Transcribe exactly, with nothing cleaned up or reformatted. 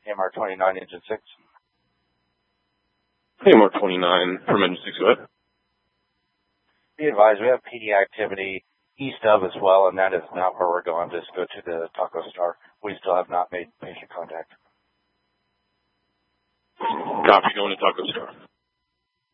M R twenty-nine, engine six. M R twenty-nine from engine six, go ahead. Be advised, we have P D activity east of as well, and that is not where we're going. Just go to the Taco Star. We still have not made patient contact. Copy, going to Taco Star.